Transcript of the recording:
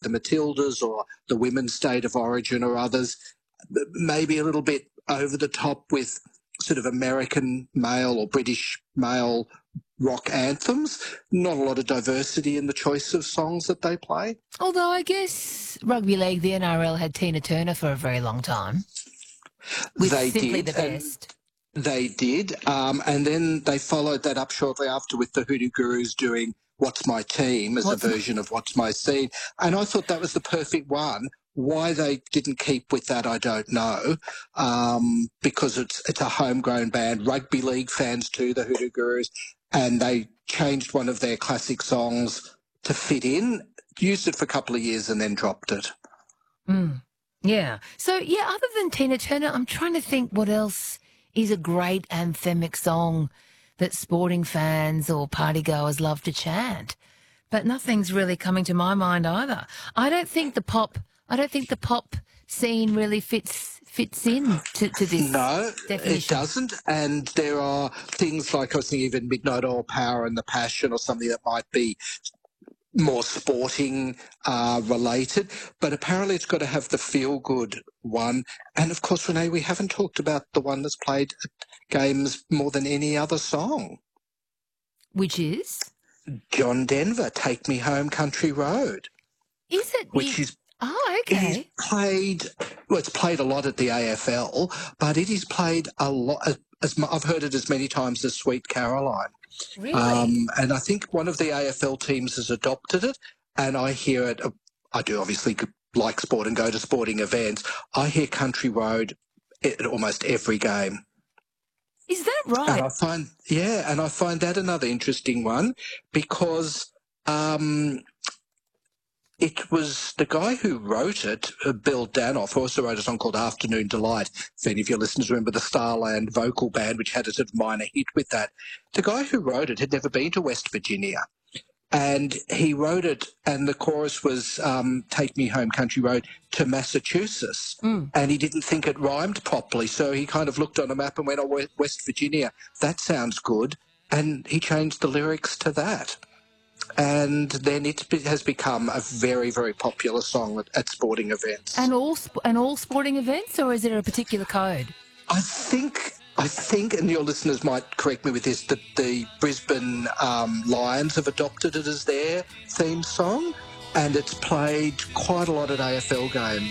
the Matildas or the Women's State of Origin or others, maybe a little bit over the top with sort of American male or British male rock anthems. Not a lot of diversity in the choice of songs that they play. Although I guess rugby league, the NRL had Tina Turner for a very long time. With They Simply did, the Best. they did. And then they followed that up shortly after with the Hoodoo Gurus doing What's My Team as a version of What's My Scene. And I thought that was the perfect one. Why they didn't keep with that, I don't know, because it's a homegrown band. Rugby league fans too, the Hoodoo Gurus, and they changed one of their classic songs to fit in, used it for a couple of years and then dropped it. Mm. Yeah. So, yeah, other than Tina Turner, I'm trying to think what else is a great anthemic song that sporting fans or partygoers love to chant. But nothing's really coming to my mind either. I don't think the pop scene really fits in to this No, definition. it doesn't. And there are things like, I was thinking even Midnight Oil Power and The Passion or something that might be more sporting related, but apparently it's got to have the feel-good one. And, of course, Renee, we haven't talked about the one that's played at games more than any other song. Which is? John Denver, Take Me Home Country Road. Is it? Which is... Oh, okay. It is played... Well, it's played a lot at the AFL, but it is played a lot... I've heard it as many times as Sweet Caroline. Really? And I think one of the AFL teams has adopted it, and I hear it. I do obviously like sport and go to sporting events. I hear Country Road at almost every game. Is that right? And I find that another interesting one because it was the guy who wrote it, Bill Danoff, who also wrote a song called Afternoon Delight. If any of your listeners remember the Starland vocal band, which had a sort of minor hit with that. The guy who wrote it had never been to West Virginia. And he wrote it, and the chorus was Take Me Home Country Road to Massachusetts. Mm. And he didn't think it rhymed properly, so he kind of looked on a map and went, oh, West Virginia, that sounds good. And he changed the lyrics to that. And then it has become a very, very popular song at sporting events. And all sporting events, or is there a particular code? I think, and your listeners might correct me with this, that the Brisbane Lions have adopted it as their theme song, and it's played quite a lot at AFL games.